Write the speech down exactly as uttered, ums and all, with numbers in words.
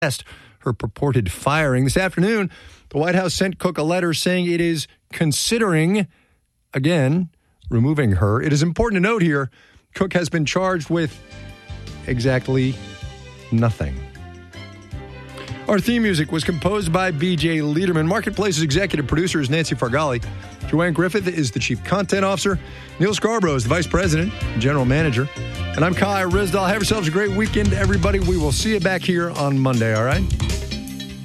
her purported firing. This afternoon, the White House sent Cook a letter saying it is considering, again, removing her. It is important to note here, Cook has been charged with exactly nothing. Our theme music was composed by B J Liederman. Marketplace's executive producer is Nancy Fargali. Joanne Griffith is the chief content officer. Neil Scarborough is the vice president and general manager. And I'm Kai Ryssdal. Have yourselves a great weekend, everybody. We will see you back here on Monday, all right?